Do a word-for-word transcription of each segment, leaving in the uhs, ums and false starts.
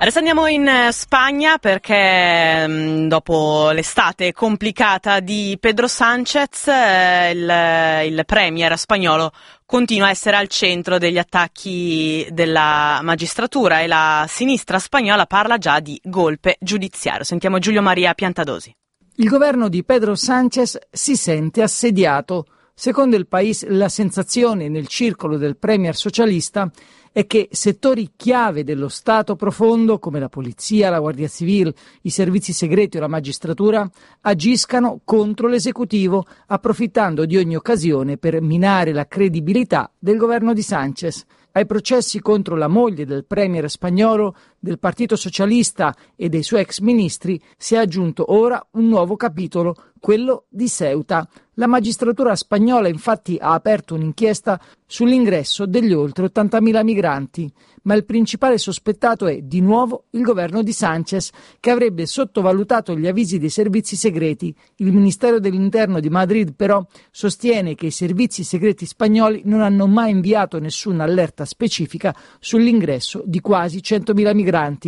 Adesso andiamo in Spagna perché mh, dopo l'estate complicata di Pedro Sánchez eh, il, il premier spagnolo continua a essere al centro degli attacchi della magistratura e la sinistra spagnola parla già di golpe giudiziario. Sentiamo Giulio Maria Piantadosi. Il governo di Pedro Sánchez si sente assediato. Secondo il País, la sensazione nel circolo del premier socialista è che settori chiave dello Stato profondo, come la polizia, la Guardia Civile, i servizi segreti o la magistratura, agiscano contro l'esecutivo, approfittando di ogni occasione per minare la credibilità del governo di Sánchez. Ai processi contro la moglie del premier spagnolo, del Partito Socialista e dei suoi ex ministri si è aggiunto ora un nuovo capitolo, quello di Ceuta. La magistratura spagnola infatti ha aperto un'inchiesta sull'ingresso degli oltre ottantamila migranti, ma il principale sospettato è di nuovo il governo di Sánchez, che avrebbe sottovalutato gli avvisi dei servizi segreti. Il Ministero dell'Interno di Madrid però sostiene che i servizi segreti spagnoli non hanno mai inviato nessuna allerta specifica sull'ingresso di quasi centomila migranti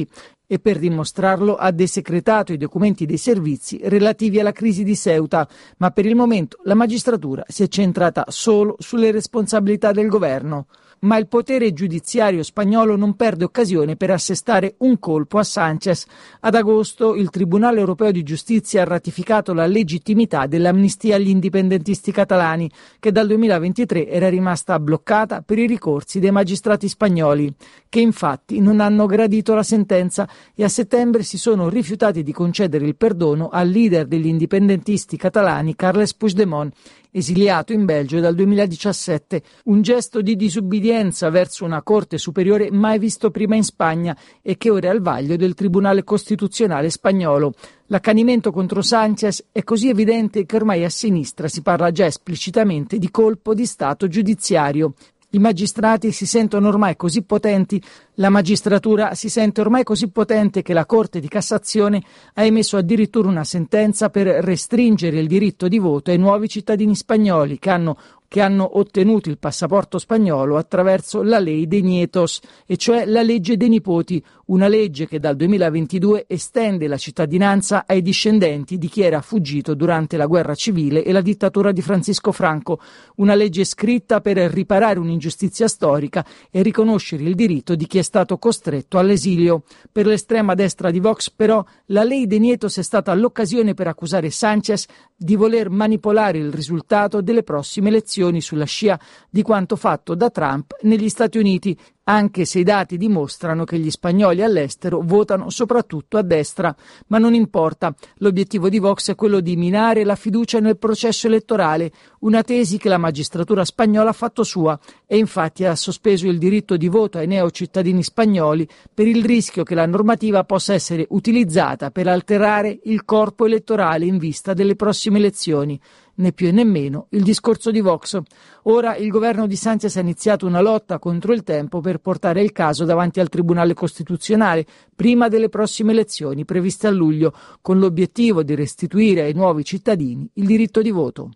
e per dimostrarlo ha desecretato i documenti dei servizi relativi alla crisi di Ceuta, ma per il momento la magistratura si è centrata solo sulle responsabilità del governo. Ma il potere giudiziario spagnolo non perde occasione per assestare un colpo a Sánchez. Ad agosto il Tribunale Europeo di Giustizia ha ratificato la legittimità dell'amnistia agli indipendentisti catalani, che dal duemilaventitré era rimasta bloccata per i ricorsi dei magistrati spagnoli, che infatti non hanno gradito la sentenza e a settembre si sono rifiutati di concedere il perdono al leader degli indipendentisti catalani Carles Puigdemont, esiliato in Belgio dal duemiladiciassette, un gesto di disubbidienza verso una Corte superiore mai visto prima in Spagna e che ora è al vaglio del Tribunale Costituzionale spagnolo. L'accanimento contro Sánchez è così evidente che ormai a sinistra si parla già esplicitamente di colpo di Stato giudiziario. I magistrati si sentono ormai così potenti, la magistratura si sente ormai così potente che la Corte di Cassazione ha emesso addirittura una sentenza per restringere il diritto di voto ai nuovi cittadini spagnoli che hanno che hanno ottenuto il passaporto spagnolo attraverso la Ley de Nietos, e cioè la legge dei nipoti, una legge che dal duemilaventidue estende la cittadinanza ai discendenti di chi era fuggito durante la guerra civile e la dittatura di Francisco Franco, una legge scritta per riparare un'ingiustizia storica e riconoscere il diritto di chi è stato costretto all'esilio. Per l'estrema destra di Vox, però, la Ley de Nietos è stata l'occasione per accusare Sánchez di voler manipolare il risultato delle prossime elezioni sulla scia di quanto fatto da Trump negli Stati Uniti, anche se i dati dimostrano che gli spagnoli all'estero votano soprattutto a destra. Ma non importa, l'obiettivo di Vox è quello di minare la fiducia nel processo elettorale, una tesi che la magistratura spagnola ha fatto sua e infatti ha sospeso il diritto di voto ai neocittadini spagnoli per il rischio che la normativa possa essere utilizzata per alterare il corpo elettorale in vista delle prossime elezioni. Né più e né meno il discorso di Vox. Ora il governo di Sánchez ha iniziato una lotta contro il tempo per portare il caso davanti al Tribunale Costituzionale prima delle prossime elezioni previste a luglio, con l'obiettivo di restituire ai nuovi cittadini il diritto di voto.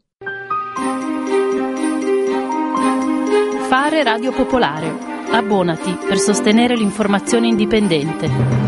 Fare Radio Popolare. Abbonati per sostenere l'informazione indipendente.